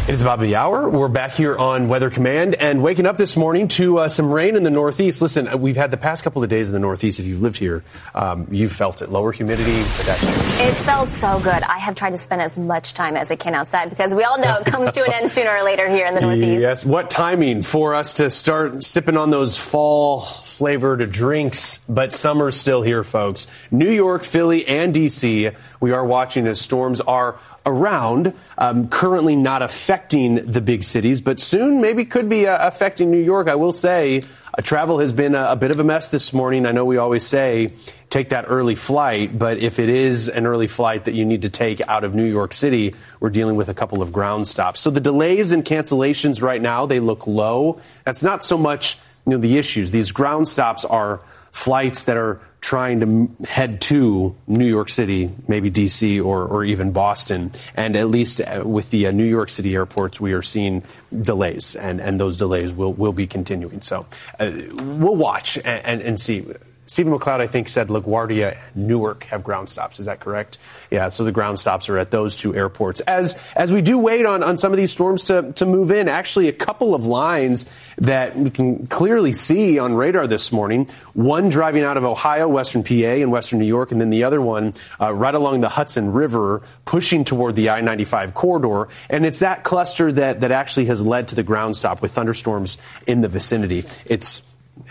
It is about the hour. We're back here on Weather Command and waking up this morning to some rain in the Northeast. Listen, we've had the past couple of days in the Northeast. If you've lived here, you've felt it. Lower humidity. It's felt so good. I have tried to spend as much time as I can outside because we all know it comes to an end sooner or later here in the Northeast. Yes. What timing for us to start sipping on those fall-flavored drinks. But summer's still here, folks. New York, Philly, and D.C., we are watching as storms are around, currently not affecting the big cities, but soon maybe could be affecting New York. I will say travel has been a bit of a mess this morning. I know we always say take that early flight, but if it is an early flight that you need to take out of New York City, we're dealing with a couple of ground stops. So the delays and cancellations right now, they look low. That's not so much the issues. These ground stops are flights that are trying to head to New York City, maybe D.C. or even Boston. And at least with the New York City airports, we are seeing delays, and those delays will be continuing. So we'll watch and see. Stephen McLeod, I think, said LaGuardia and Newark have ground stops. Is that correct? Yeah, so the ground stops are at those two airports. As we do wait on some of these storms to move in, actually a couple of lines that we can clearly see on radar this morning. One driving out of Ohio, western PA, and western New York, and then the other one right along the Hudson River, pushing toward the I-95 corridor. And it's that cluster that actually has led to the ground stop with thunderstorms in the vicinity. It's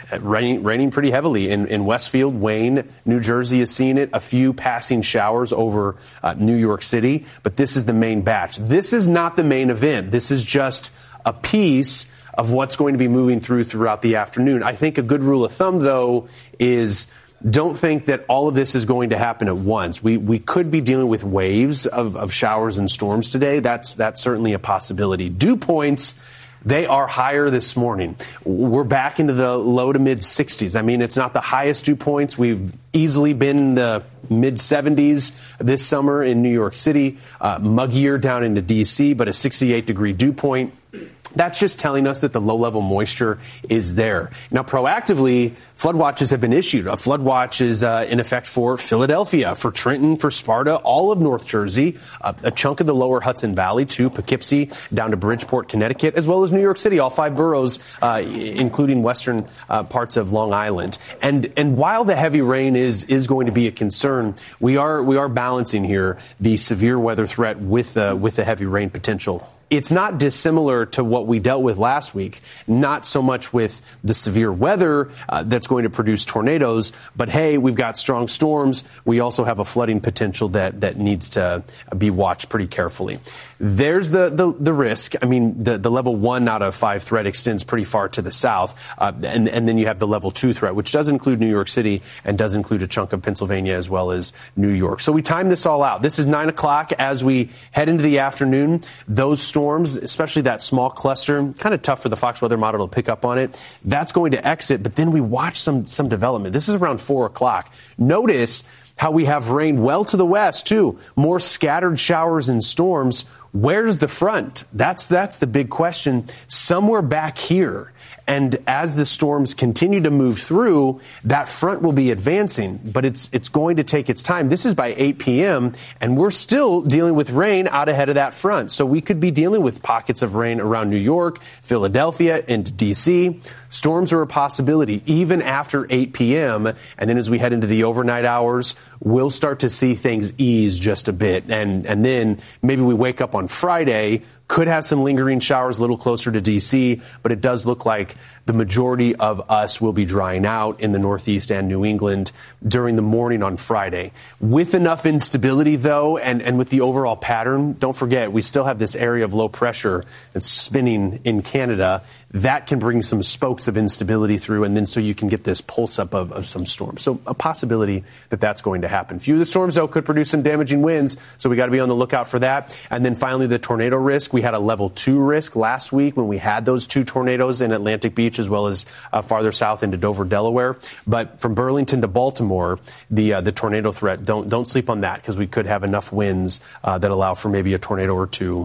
raining pretty heavily in Westfield. Wayne, New Jersey is seeing it. A few passing showers over New York City. But this is the main batch. This is not the main event. This is just a piece of what's going to be moving throughout the afternoon. I think a good rule of thumb, though, is don't think that all of this is going to happen at once. We could be dealing with waves of showers and storms today. That's certainly a possibility. Dew points, they are higher this morning. We're back into the low to mid 60s. I mean, it's not the highest dew points. We've easily been in the mid 70s this summer in New York City, muggier down into D.C., but a 68-degree dew point. That's just telling us that the low-level moisture is there. Now, proactively, flood watches have been issued. A flood watch is in effect for Philadelphia, for Trenton, for Sparta, all of North Jersey, a chunk of the lower Hudson Valley, to Poughkeepsie, down to Bridgeport, Connecticut, as well as New York City, all 5 boroughs, including western parts of Long Island. And while the heavy rain is going to be a concern, we are balancing here the severe weather threat with the heavy rain potential. It's not dissimilar to what we dealt with last week, not so much with the severe weather that's going to produce tornadoes, but hey, we've got strong storms. We also have a flooding potential that needs to be watched pretty carefully. There's the risk. I mean, the level 1 out of 5 threat extends pretty far to the south, and then you have the level 2 threat, which does include New York City and does include a chunk of Pennsylvania as well as New York. So we time this all out. This is 9 o'clock as we head into the afternoon. Those storms, especially that small cluster, kind of tough for the Fox weather model to pick up on it. That's going to exit, but then we watch some development. This is around 4 o'clock. Notice how we have rain well to the west, too. More scattered showers and storms. Where's the front? That's the big question. Somewhere back here. And as the storms continue to move through, that front will be advancing, but it's going to take its time. This is by 8 p.m., and we're still dealing with rain out ahead of that front. So we could be dealing with pockets of rain around New York, Philadelphia, and D.C. Storms are a possibility even after 8 p.m., and then as we head into the overnight hours, we'll start to see things ease just a bit. And then maybe we wake up on Friday, could have some lingering showers a little closer to D.C., but it does look like the majority of us will be drying out in the Northeast and New England during the morning on Friday. With enough instability, though, and with the overall pattern, don't forget, we still have this area of low pressure that's spinning in Canada. That can bring some spokes of instability through, and then so you can get this pulse up of some storms. So a possibility that's going to happen. Few of the storms, though, could produce some damaging winds, so we got to be on the lookout for that. And then finally, the tornado risk. We had a level 2 risk last week when we had those 2 tornadoes in Atlantic Beach as well as farther south into Dover, Delaware. But from Burlington to Baltimore, the tornado threat, don't sleep on that, because we could have enough winds that allow for maybe a tornado or two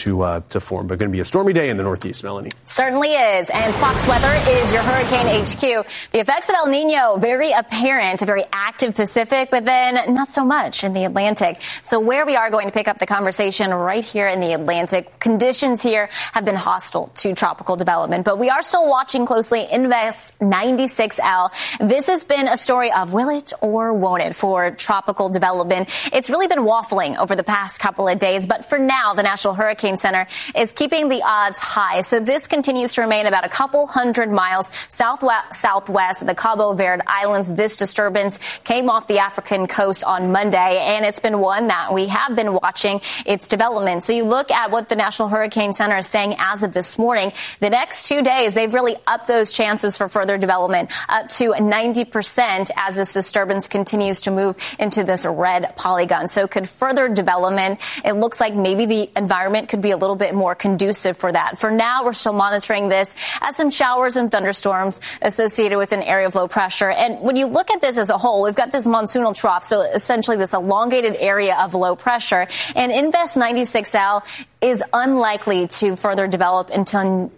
to form. But going to be a stormy day in the Northeast, Melanie. Certainly is. And Fox Weather is your Hurricane HQ. The effects of El Nino, very apparent, a very active Pacific, but then not so much in the Atlantic. So where we are going to pick up the conversation right here in the Atlantic, conditions here have been hostile to tropical development, but we are still watching closely Invest 96L. This has been a story of will it or won't it for tropical development. It's really been waffling over the past couple of days, but for now, the National Hurricane Center is keeping the odds high. So this continues to remain about a couple hundred miles southwest of the Cabo Verde Islands. This disturbance came off the African coast on Monday, and it's been one that we have been watching its development. So you look at what the National Hurricane Center is saying as of this morning. The next 2 days, they've really upped those chances for further development up to 90% as this disturbance continues to move into this red polygon. So could further development, it looks like maybe the environment could be a little bit more conducive for that. For now, we're still monitoring this as some showers and thunderstorms associated with an area of low pressure. And when you look at this as a whole, we've got this monsoonal trough, so essentially this elongated area of low pressure. And Invest 96L is unlikely to further develop until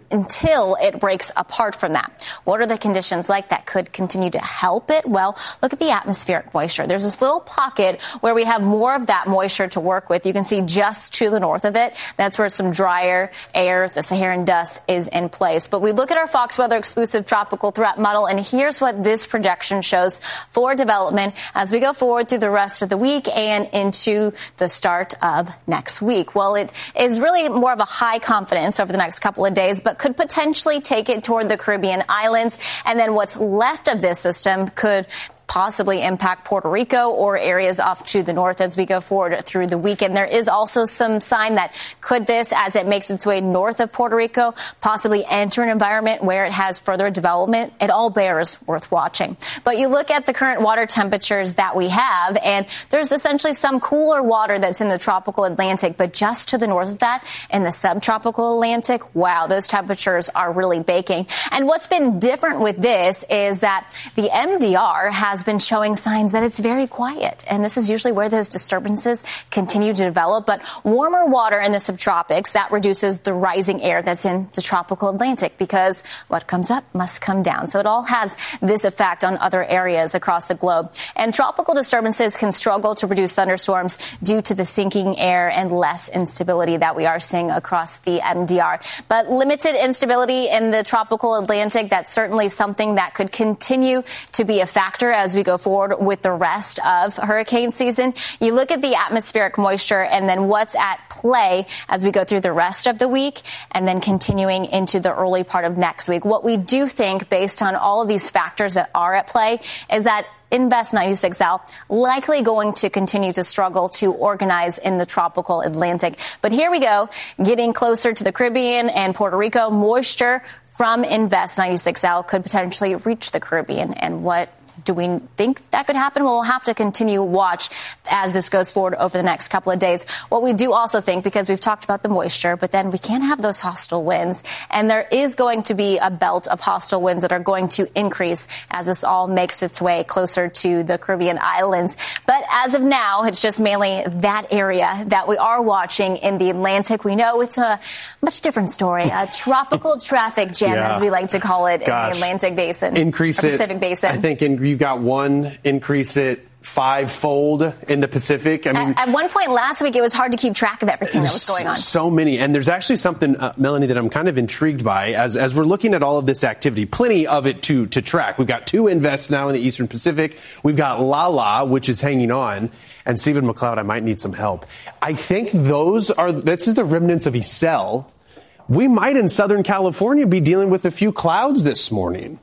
it breaks apart from that. What are the conditions like that could continue to help it? Well, look at the atmospheric moisture. There's this little pocket where we have more of that moisture to work with. You can see just to the north of it, that's where some drier air, the Saharan dust, is in place. But we look at our Fox Weather exclusive tropical threat model, and here's what this projection shows for development as we go forward through the rest of the week and into the start of next week. Well, it is really more of a high confidence over the next couple of days, but could potentially take it toward the Caribbean islands. And then what's left of this system could possibly impact Puerto Rico or areas off to the north as we go forward through the weekend. There is also some sign that could this, as it makes its way north of Puerto Rico, possibly enter an environment where it has further development. It all bears worth watching. But you look at the current water temperatures that we have, and there's essentially some cooler water that's in the tropical Atlantic, but just to the north of that, in the subtropical Atlantic, wow, those temperatures are really baking. And what's been different with this is that the MDR has been showing signs that it's very quiet. And this is usually where those disturbances continue to develop. But warmer water in the subtropics, that reduces the rising air that's in the tropical Atlantic, because what comes up must come down. So it all has this effect on other areas across the globe. And tropical disturbances can struggle to produce thunderstorms due to the sinking air and less instability that we are seeing across the MDR. But limited instability in the tropical Atlantic, that's certainly something that could continue to be a factor as we go forward with the rest of hurricane season. You look at the atmospheric moisture and then what's at play as we go through the rest of the week and then continuing into the early part of next week. What we do think, based on all of these factors that are at play, is that Invest 96L likely going to continue to struggle to organize in the tropical Atlantic. But here we go, getting closer to the Caribbean and Puerto Rico. Moisture from Invest 96L could potentially reach the Caribbean. And what do we think that could happen? Well, we'll have to continue to watch as this goes forward over the next couple of days. What we do also think, because we've talked about the moisture, but then we can't have those hostile winds. And there is going to be a belt of hostile winds that are going to increase as this all makes its way closer to the Caribbean islands. But as of now, it's just mainly that area that we are watching in the Atlantic. We know it's a much different story, a tropical traffic jam, as we like to call it, in the Atlantic basin. Increase it. Pacific basin. I think you've got one, increase it fivefold in the Pacific. I mean, at one point last week, it was hard to keep track of everything that was going on. So many. And there's actually something, Melanie, that I'm kind of intrigued by as we're looking at all of this activity. Plenty of it to track. We've got two invests now in the Eastern Pacific. We've got Lala, which is hanging on. And Stephen McLeod, I might need some help. I think this is the remnants of Isel. We might in Southern California be dealing with a few clouds this morning.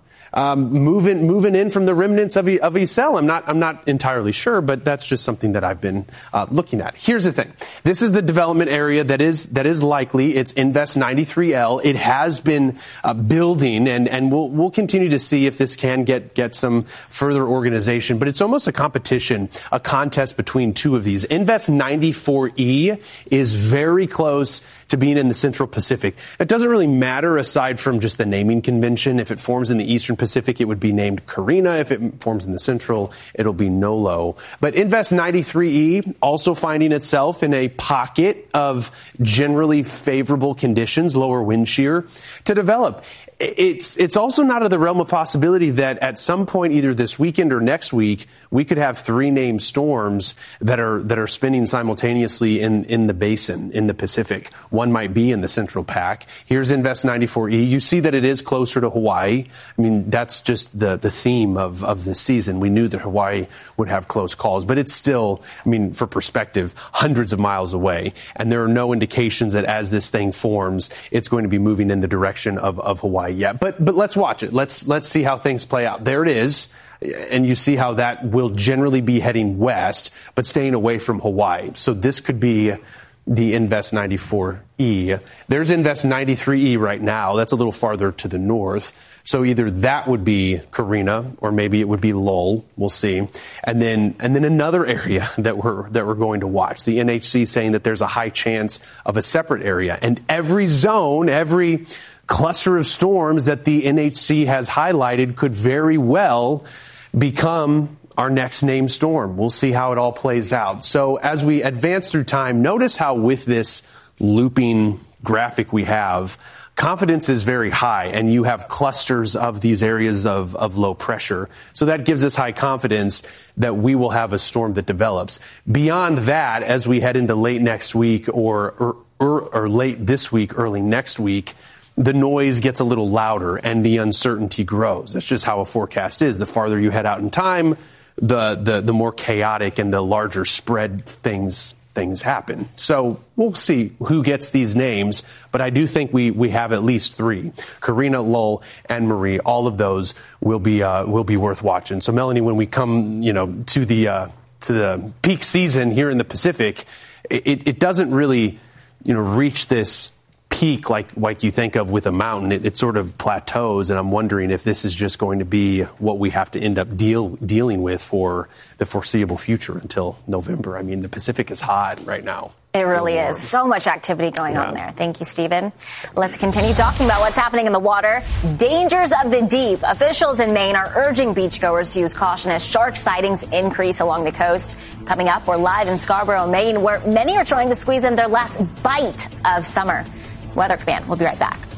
Moving in from the remnants of Isel. I'm not entirely sure, but that's just something that I've been looking at. Here's the thing. This is the development area that is likely. It's Invest 93L. It has been building, and we'll continue to see if this can get some further organization. But it's almost a competition, a contest between two of these. Invest 94E is very close to being in the Central Pacific. It doesn't really matter aside from just the naming convention if it forms in the Eastern Pacific, it would be named Carina. If it forms in the Central, it'll be Nolo. But Invest 93E also finding itself in a pocket of generally favorable conditions, lower wind shear, to develop. It's also not out of the realm of possibility that at some point, either this weekend or next week, we could have 3 named storms that are spinning simultaneously in the basin, in the Pacific. One might be in the Central Pac. Here's Invest 94E. You see that it is closer to Hawaii. I mean, that's just the theme of this season. We knew that Hawaii would have close calls, but it's still, I mean, for perspective, hundreds of miles away. And there are no indications that as this thing forms, it's going to be moving in the direction of Hawaii yet. But let's watch it. Let's see how things play out. There it is. And you see how that will generally be heading west, but staying away from Hawaii. So this could be the Invest 94E. There's Invest 93E right now. That's a little farther to the north. So either that would be Carina or maybe it would be Lowell. We'll see. And then another area that we're going to watch. The NHC saying that there's a high chance of a separate area. And every zone, every cluster of storms that the NHC has highlighted could very well become our next named storm. We'll see how it all plays out. So as we advance through time, notice how with this looping graphic we have, confidence is very high, and you have clusters of these areas of low pressure. So that gives us high confidence that we will have a storm that develops. Beyond that, as we head into late next week or late this week, early next week, the noise gets a little louder and the uncertainty grows. That's just how a forecast is. The farther you head out in time, the more chaotic and the larger spread things happen. So we'll see who gets these names, but I do think we have at least 3. Carina, Lowell, and Marie. All of those will be worth watching. So Melanie, when we come, to the peak season here in the Pacific, it doesn't really, reach this peak like you think of with a mountain. It sort of plateaus, and I'm wondering if this is just going to be what we have to end up dealing with for the foreseeable future until November. I mean, the Pacific is hot right now. It really is. So much activity going on there. Thank you, Stephen. Let's continue talking about what's happening in the water. Dangers of the deep. Officials in Maine are urging beachgoers to use caution as shark sightings increase along the coast. Coming up, we're live in Scarborough, Maine, where many are trying to squeeze in their last bite of summer. Weather Command. We'll be right back.